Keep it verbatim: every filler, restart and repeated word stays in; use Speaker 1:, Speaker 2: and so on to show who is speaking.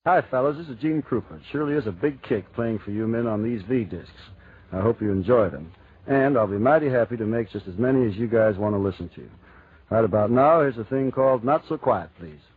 Speaker 1: Hi, fellas. This is Gene Krupa. It surely is a big kick playing for you men on these V-discs. I hope you enjoy them. And I'll be mighty happy to make just as many as you guys want to listen to. Right about now, here's a thing called Not So Quiet, Please.